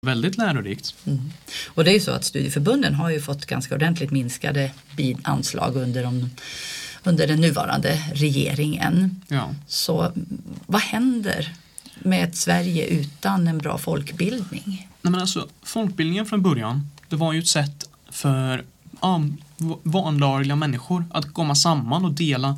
väldigt lärorikt. Mm. Och det är ju så att studieförbunden har ju fått ganska ordentligt minskade anslag under den nuvarande regeringen. Ja. Så vad händer med ett Sverige utan en bra folkbildning? Nej, men alltså, folkbildningen från början, det var ju ett sätt för vanliga människor att komma samman och dela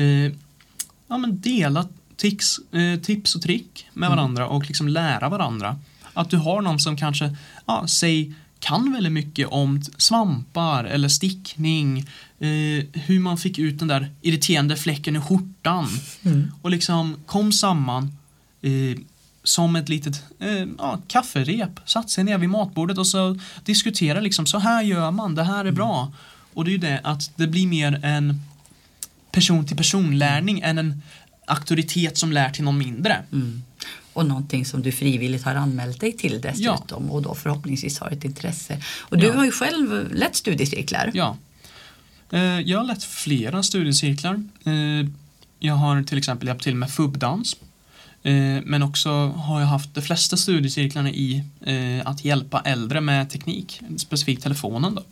tips och trick med varandra och liksom lära varandra. Att du har någon som kanske kan väldigt mycket om svampar eller stickning, hur man fick ut den där irriterande fläcken i skjortan och liksom kom samman som ett litet kafferep, satt sig ner vid matbordet och så diskutera liksom, så här gör man, det här är bra. Och det är ju det att det blir mer en person-till-person-lärning än en auktoritet som lär till någon mindre. Och någonting som du frivilligt har anmält dig till dessutom och då förhoppningsvis har ett intresse. Och du har ju själv lett studiecirklar. Ja, jag har lett flera studiecirklar. Jag har till exempel hjälpt till med FUB-dans. Men också har jag haft de flesta studiecirklarna i att hjälpa äldre med teknik, specifikt telefonen då.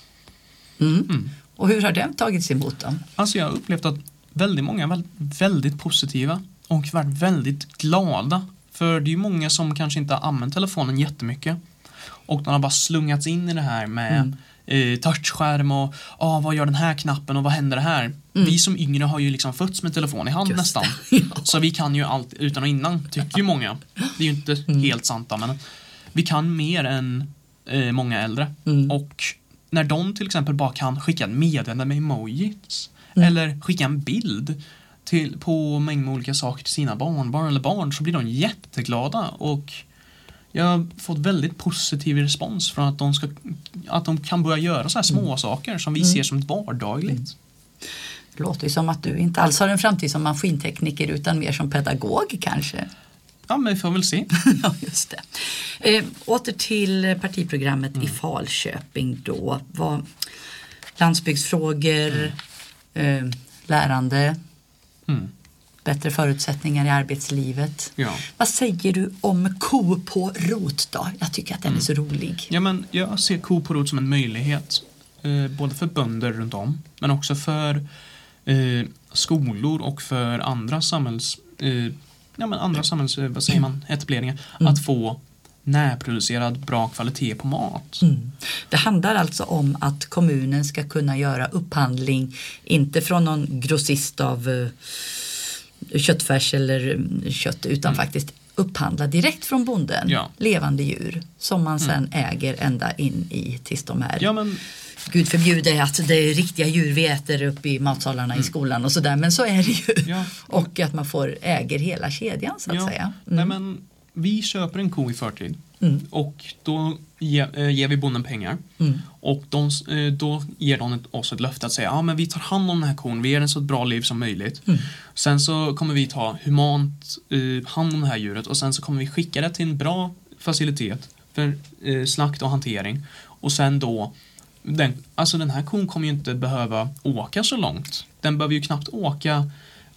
Och hur har det tagits emot då? Alltså jag har upplevt att väldigt många är väldigt positiva och varit väldigt glada. För det är ju många som kanske inte har använt telefonen jättemycket. Och de har bara slungats in i det här med touchskärm och vad gör den här knappen och vad händer det här? Vi som yngre har ju liksom fötts med telefon i hand nästan. Så vi kan ju allt utan och innan, tycker ju många. Det är ju inte helt sant, men vi kan mer än många äldre. Och när de till exempel bara kan skicka en meddelande med emojis eller skicka en bild på mängd med olika saker till sina barnbarn eller barn, så blir de jätteglada. Och jag har fått väldigt positiv respons från att de kan börja göra så här små saker som vi ser som vardagligt. Det låter ju som att du inte alls har en framtid som maskintekniker utan mer som pedagog kanske. Ja, men vi får väl se. Ja, just det. Åter till partiprogrammet i Falköping då. Landsbygdsfrågor, lärande, bättre förutsättningar i arbetslivet. Ja. Vad säger du om ko på rot då? Jag tycker att den är så rolig. Ja, men jag ser ko på rot som en möjlighet. Både för bönder runt om, men också för skolor och för andra etableringar att få närproducerad bra kvalitet på mat. Det handlar alltså om att kommunen ska kunna göra upphandling, inte från någon grossist av köttfärs eller kött, utan faktiskt upphandla direkt från bonden, levande djur som man sen äger ända in i tills de här. Ja, men Gud förbjuder att det är riktiga djur vi äter uppe i matsalarna i skolan och sådär, men så är det ju. Ja. Och att man äger hela kedjan så att säga. Nej, men vi köper en ko i förtid och då ger vi bonden pengar och då ger de oss ett löfte att säga men vi tar hand om den här kon, vi ger den så ett bra liv som möjligt. Sen så kommer vi ta humant hand om det här djuret och sen så kommer vi skicka det till en bra facilitet för slakt och hantering och sen då den här kon kommer ju inte behöva åka så långt. Den behöver ju knappt åka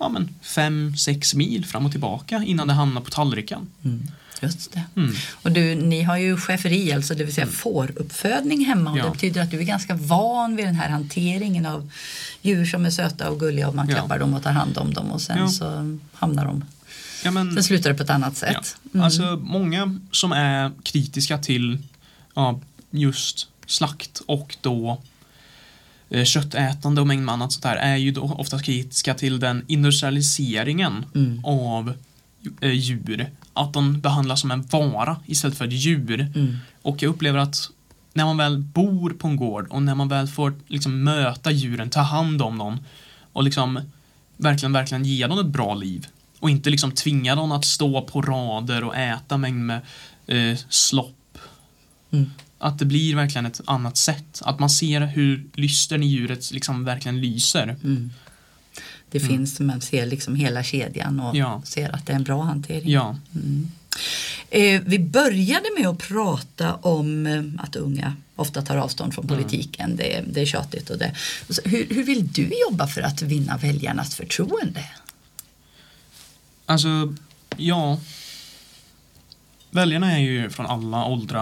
5-6 mil fram och tillbaka innan det hamnar på tallriken. Just det. Och ni har ju schäferi, alltså det vill säga fåruppfödning hemma. Och det betyder att du är ganska van vid den här hanteringen av djur som är söta och gulliga och man klappar dem och tar hand om dem och sen så hamnar de. Sen slutar det på ett annat sätt. Alltså många som är kritiska till just slakt och då köttätande och mängd annat sånt här är ju då ofta kritiska till den industrialiseringen av djur. Att de behandlas som en vara istället för ett djur. Och jag upplever att när man väl bor på en gård och när man väl får liksom möta djuren, ta hand om dem och liksom verkligen ge dem ett bra liv och inte liksom tvinga dem att stå på rader och äta mängd med slopp. Att det blir verkligen ett annat sätt. Att man ser hur lysten i djuret liksom verkligen lyser. Det finns, man ser liksom hela kedjan och ser att det är en bra hantering. Ja. Vi började med att prata om att unga ofta tar avstånd från politiken. Det är tjatigt och det. Hur vill du jobba för att vinna väljarnas förtroende? Alltså, väljarna är ju från alla åldrar